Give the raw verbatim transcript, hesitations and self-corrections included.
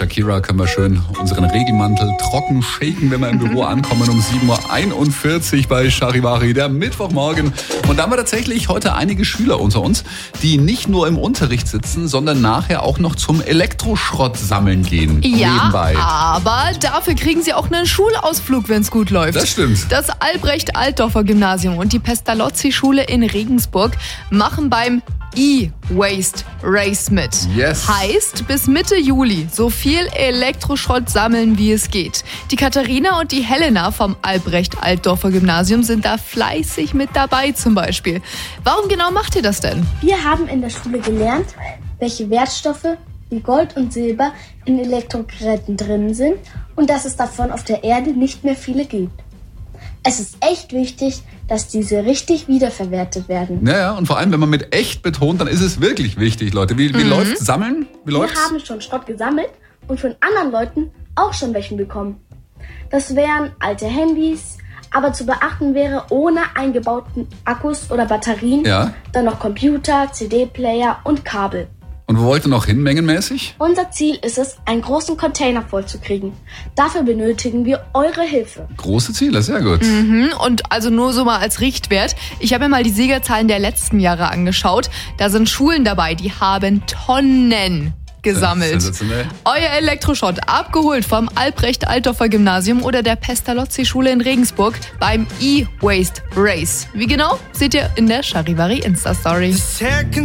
Shakira können wir schön unseren Regenmantel trocken shaken, wenn wir im Büro ankommen um sieben Uhr einundvierzig bei Charivari, der Mittwochmorgen. Und da haben wir tatsächlich heute einige Schüler unter uns, die nicht nur im Unterricht sitzen, sondern nachher auch noch zum Elektroschrott sammeln gehen. Ja, nebenbei. Aber dafür kriegen sie auch einen Schulausflug, wenn es gut läuft. Das stimmt. Das Albrecht-Altdorfer-Gymnasium und die Pestalozzi-Schule in Regensburg machen beim E-Waste Race mit. Yes. Heißt, bis Mitte Juli so viel Elektroschrott sammeln, wie es geht. Die Katharina und die Helena vom Albrecht-Altdorfer-Gymnasium sind da fleißig mit dabei zum Beispiel. Warum genau macht ihr das denn? Wir haben in der Schule gelernt, welche Wertstoffe wie Gold und Silber in Elektrogeräten drin sind und dass es davon auf der Erde nicht mehr viele gibt. Es ist echt wichtig, dass diese richtig wiederverwertet werden. Naja, und vor allem, wenn man mit echt betont, dann ist es wirklich wichtig, Leute. Wie, wie Mhm. läuft's? Sammeln? Wie Wir läuft's? haben schon Schrott gesammelt und von anderen Leuten auch schon welchen bekommen. Das wären alte Handys, aber zu beachten wäre, ohne eingebauten Akkus oder Batterien, Ja. dann noch Computer, C D-Player und Kabel. Und wo wollt ihr noch hin, mengenmäßig? Unser Ziel ist es, einen großen Container vollzukriegen. Dafür benötigen wir eure Hilfe. Große Ziele, sehr gut. Mhm, und also nur so mal als Richtwert. Ich habe mir mal die Siegerzahlen der letzten Jahre angeschaut. Da sind Schulen dabei, die haben Tonnen gesammelt. Sensationell. Euer Elektroschrott abgeholt vom Albrecht-Altdorfer-Gymnasium oder der Pestalozzi-Schule in Regensburg beim E-Waste Race. Wie genau, seht ihr in der Charivari Insta-Story.